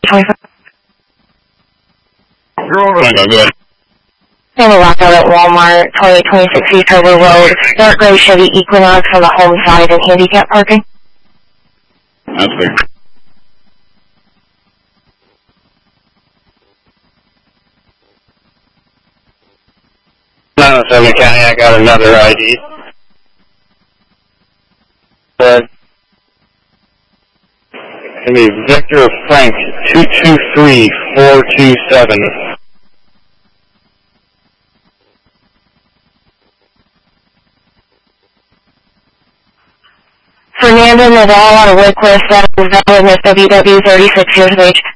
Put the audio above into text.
25. You're all right. Go ahead. I'm a lockout at Walmart, 2826 East Harbor Road, dark gray Chevy Equinox on the home side and handicap parking. That's big. County, I got another ID. Give me Victor Frank 223427. Fernando Naval out of Wickliffe, that is valid with WW 36 years of age.